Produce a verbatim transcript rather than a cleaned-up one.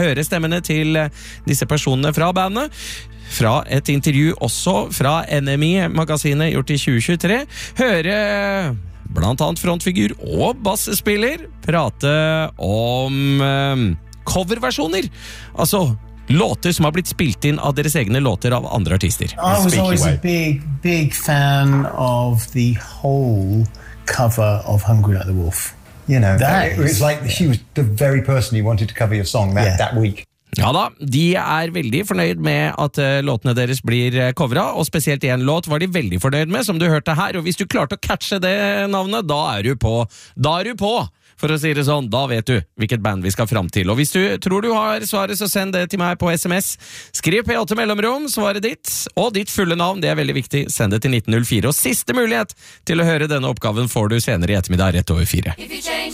høre stemmene til disse personene fra bandet. Fra et intervju også fra N M I-magasinet gjort i tjue tjuetre. Høre blant annet frontfigur og bassespiller prate om um, coverversjoner. Altså låter som har blitt spilt inn av deres egne låter av andre artister. I was always a big, big fan of the whole cover of Hungry Like the Wolf. You know, that it was is, like she was the very person you wanted to cover your song that, yeah. that week. Ja da, de er veldig fornøyd med at uh, låtene deres blir uh, coveret, og spesielt en låt var de veldig fornøyd med, som du hørte her, og hvis du klarte å catche det navnet, da er du på, da er du på, for å si det sånn, da vet du hvilket band vi skal fram til, og hvis du tror du har svaret, så send det til meg på sms, skriv P åtte mellomrom, svaret ditt, og ditt fulle navn, det er veldig viktig, send det til nitten null fire, og siste mulighet til å høre denne oppgaven får du senere i ettermiddag rett over fire.